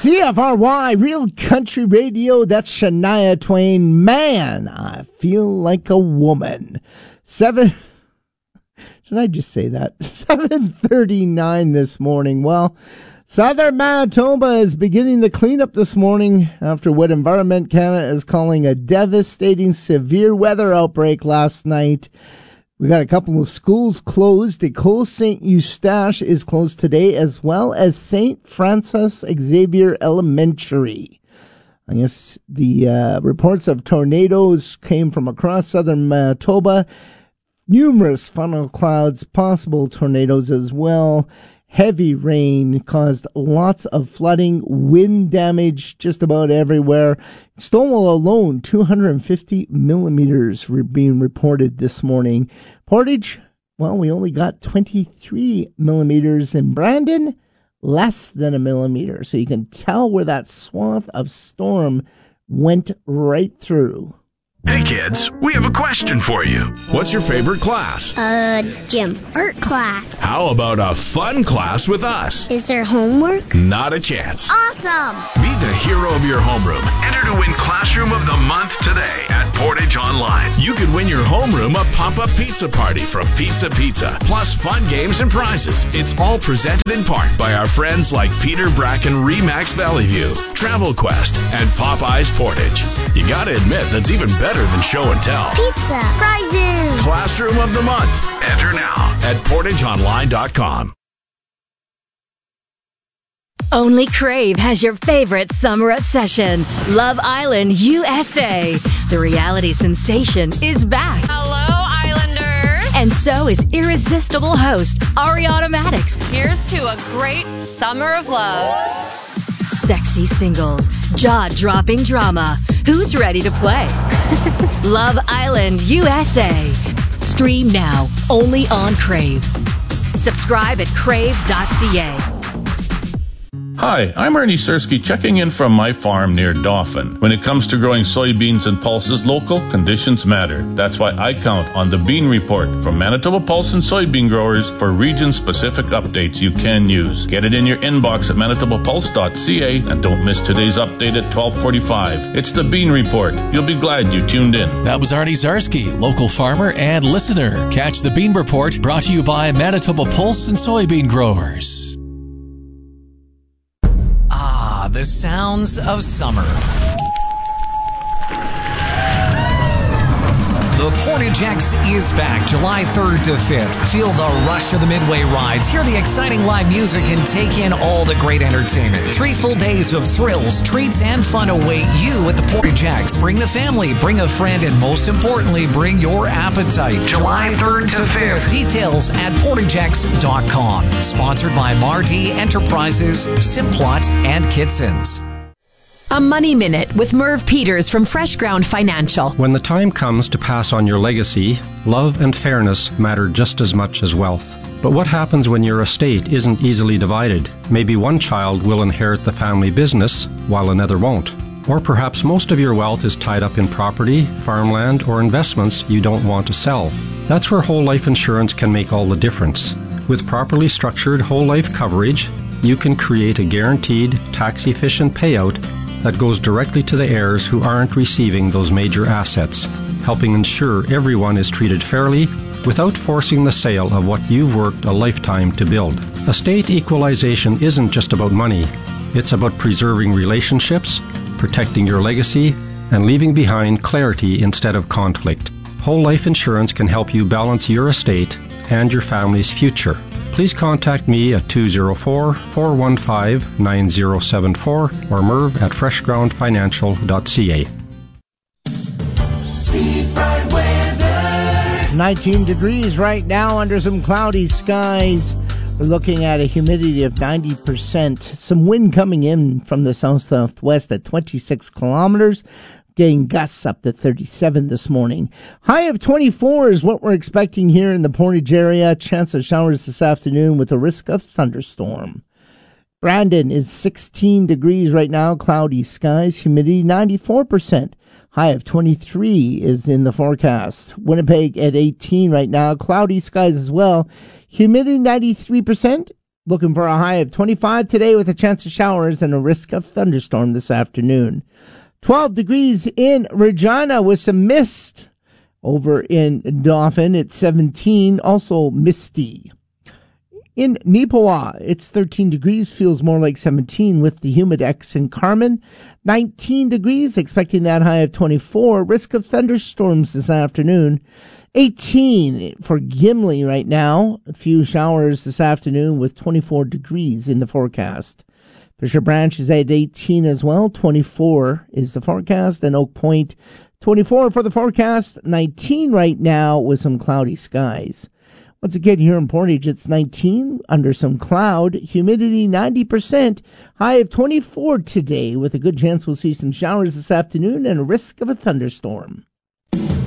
CFRY, Real Country Radio. That's Shania Twain. Man, I feel like a woman. Should I just say that? 7:39 this morning. Well, Southern Manitoba is beginning the cleanup this morning after what Environment Canada is calling a devastating severe weather outbreak last night. We got a couple of schools closed. École Saint Eustache is closed today, as well as St. Francis Xavier Elementary. I guess the reports of tornadoes came from across southern Manitoba. Numerous funnel clouds, possible tornadoes as well. Heavy rain caused lots of flooding, wind damage just about everywhere. Stonewall alone, 250 millimeters were being reported this morning. Portage, well, we only got 23 millimeters. In Brandon, less than a millimeter. So you can tell where that swath of storm went right through. Hey kids, we have a question for you. What's your favorite class? Gym. Art class. How about a fun class with us? Is there homework? Not a chance. Awesome! Be the hero of your homeroom. Enter to win Classroom of the Month today at Portage Online. You could win your homeroom a pop-up pizza party from Pizza Pizza, plus fun games and prizes. It's all presented in part by our friends like Peter Bracken Remax Valley View, Travel Quest, and Popeyes Portage. You gotta admit, that's even better than show and tell. Pizza. Prizes. Classroom of the Month. Enter now at portageonline.com. Only Crave has your favorite summer obsession, Love Island USA. The reality sensation is back. Hello, Islanders. And so is irresistible host Ariana Maddox. Here's to a great summer of love. Sexy singles, jaw-dropping drama. Who's ready to play? Love Island USA. Stream now, only on Crave. Subscribe at crave.ca. Hi, I'm Ernie Sersky checking in from my farm near Dauphin. When it comes to growing soybeans and pulses, local conditions matter. That's why I count on the Bean Report from Manitoba Pulse and Soybean Growers for region-specific updates you can use. Get it in your inbox at manitobapulse.ca and don't miss today's update at 12:45. It's the Bean Report. You'll be glad you tuned in. That was Arnie Zarsky, local farmer and listener. Catch the Bean Report brought to you by Manitoba Pulse and Soybean Growers. The sounds of summer. The Portage X is back July 3rd to 5th. Feel the rush of the Midway rides, hear the exciting live music, and take in all the great entertainment. 3 full days of thrills, treats, and fun await you at the Portage X. Bring the family, bring a friend, and most importantly, bring your appetite. July 3rd to 5th. Details at portagex.com. Sponsored by Mardi Enterprises, Simplot, and Kitson's. A Money Minute with Merv Peters from Fresh Ground Financial. When the time comes to pass on your legacy, love and fairness matter just as much as wealth. But what happens when your estate isn't easily divided? Maybe one child will inherit the family business while another won't. Or perhaps most of your wealth is tied up in property, farmland, or investments you don't want to sell. That's where whole life insurance can make all the difference. With properly structured whole life coverage, you can create a guaranteed, tax-efficient payout that goes directly to the heirs who aren't receiving those major assets, helping ensure everyone is treated fairly without forcing the sale of what you've worked a lifetime to build. Estate equalization isn't just about money. It's about preserving relationships, protecting your legacy, and leaving behind clarity instead of conflict. Whole life insurance can help you balance your estate and your family's future. Please contact me at 204-415-9074 or Merv at freshgroundfinancial.ca. 19 degrees right now under some cloudy skies. We're looking at a humidity of 90%. Some wind coming in from the south-southwest at 26 kilometers. Getting gusts up to 37 this morning. High of 24 is what we're expecting here in the Portage area. Chance of showers this afternoon with a risk of thunderstorm. Brandon is 16 degrees right now. Cloudy skies. Humidity 94%. High of 23 is in the forecast. Winnipeg at 18 right now. Cloudy skies as well. Humidity 93%. Looking for a high of 25 today with a chance of showers and a risk of thunderstorm this afternoon. 12 degrees in Regina with some mist. Over in Dauphin, it's 17, also misty. In Neepawa, it's 13 degrees, feels more like 17 with the Humidex in Carmen. 19 degrees, expecting that high of 24. Risk of thunderstorms this afternoon. 18 for Gimli right now. A few showers this afternoon with 24 degrees in the forecast. Fisher Branch is at 18 as well. 24 is the forecast. And Oak Point, 24 for the forecast. 19 right now with some cloudy skies. Once again, here in Portage, it's 19 under some cloud, humidity 90%, high of 24 today with a good chance we'll see some showers this afternoon and a risk of a thunderstorm.